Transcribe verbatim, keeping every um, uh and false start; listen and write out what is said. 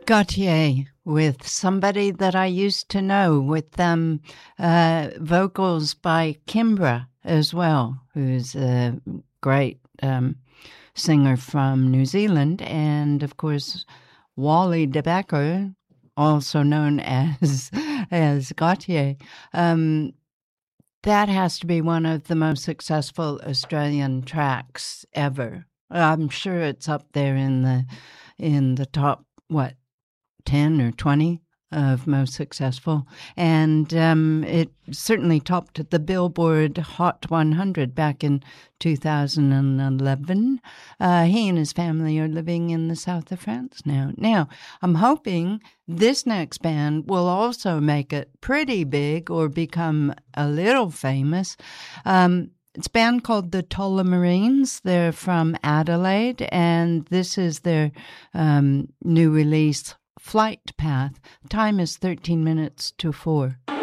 Gautier with Somebody That I Used to Know, with um, uh, vocals by Kimbra as well, who's a great um, singer from New Zealand, and of course Wally De Becker, also known as as Gautier. Um, that has to be one of the most successful Australian tracks ever. I'm sure it's up there in the in the top, what, ten or twenty of most successful. And um, it certainly topped the Billboard Hot one hundred back in two thousand eleven. Uh, he and his family are living in the south of France now. Now, I'm hoping this next band will also make it pretty big or become a little famous. Um, It's a band called the Tullamarines. They're from Adelaide, and this is their um, new release, Flight Path. Time is thirteen minutes to four.